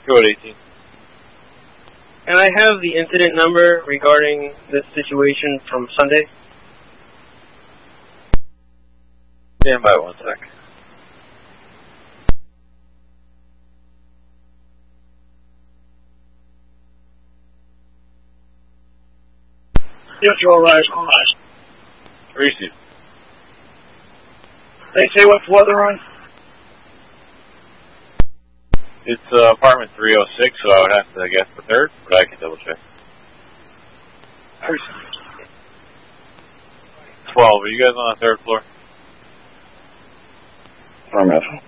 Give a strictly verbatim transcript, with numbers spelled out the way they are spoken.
Code eighteen. Can I have the incident number regarding this situation from Sunday? Stand by one sec. Yes, you're alright, alright. Receive. They say what floor they're on? It's uh, apartment three oh six, so I would have to guess the third, but I can double check. twelve, are you guys on the third floor? Affirmative.